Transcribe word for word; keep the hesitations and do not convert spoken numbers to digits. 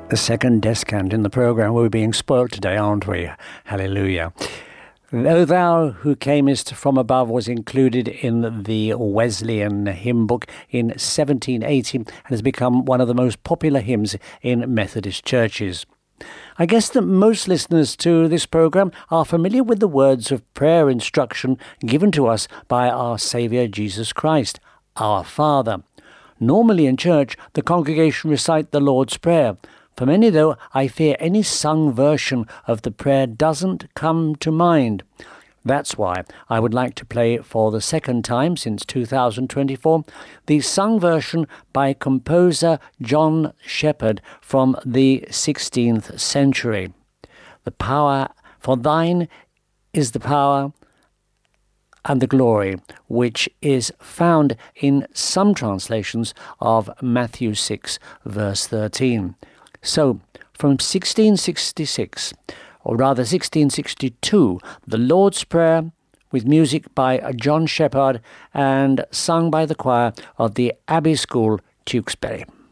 The second descant in the programme. We're being spoilt today, aren't we? Hallelujah. O Thou Who Camest From Above was included in the Wesleyan hymn book in seventeen eighty and has become one of the most popular hymns in Methodist churches. I guess that most listeners to this programme are familiar with the words of prayer instruction given to us by our Saviour Jesus Christ, our Father. Normally in church, the congregation recite the Lord's Prayer. For many, though, I fear any sung version of the prayer doesn't come to mind. That's why I would like to play for the second time since two thousand twenty-four the sung version by composer John Shepherd from the sixteenth century. The power, for thine is the power and the glory, which is found in some translations of Matthew six, verse thirteen. So, from sixteen sixty-six, or rather sixteen sixty-two, the Lord's Prayer, with music by John Shepherd and sung by the choir of the Abbey School, Tewkesbury.